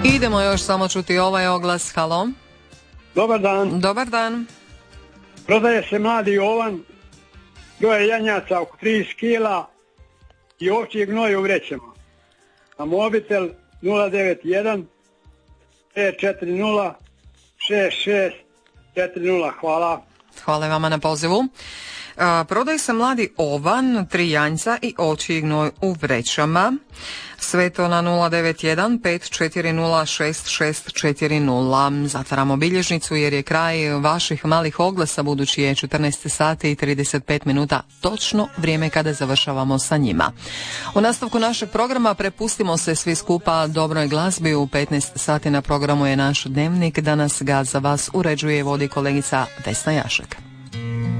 Idemo još samo čuti ovaj oglas. Halo. Dobar dan. Dobar dan. Prodaje se mladi ovan, broje janjaca oko 30 kila i ovčji gnoj u vrećama. Na mobitel 091 540 6640. Hvala. Hvala vama na pozivu. Prodaje se mladi ovan, 3 janjca i ovčji gnoj u vrećama. Sve to na 091 540 6640. Zatvaramo bilježnicu jer je kraj vaših malih oglasa, budući je 14 sati i 35 minuta točno vrijeme kada završavamo sa njima. U nastavku našeg programa prepustimo se svi skupa dobroj glazbi. U 15 sati na programu je naš dnevnik. Danas ga za vas uređuje i vodi kolegica Vesna Jašek.